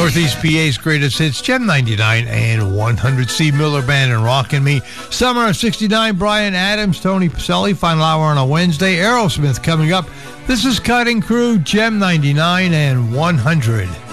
Northeast PA's greatest hits, Gem 99 and 100. Steve Miller Band and Rockin' Me. Summer of 69, Bryan Adams, Tony Pacelli, final hour on a Wednesday. Aerosmith coming up. This is Cutting Crew, Gem 99 and 100.